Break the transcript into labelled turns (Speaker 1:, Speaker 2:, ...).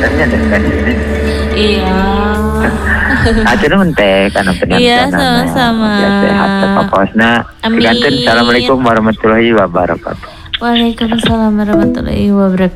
Speaker 1: Ternyata dekat ini.
Speaker 2: Iya.
Speaker 1: Aja teh karena penyanyi.
Speaker 2: Iya, sama-sama.
Speaker 1: Sehat Paposna.
Speaker 2: Amin.
Speaker 1: Assalamualaikum warahmatullahi wabarakatuh.
Speaker 2: Waalaikumsalam warahmatullahi wabarakatuh.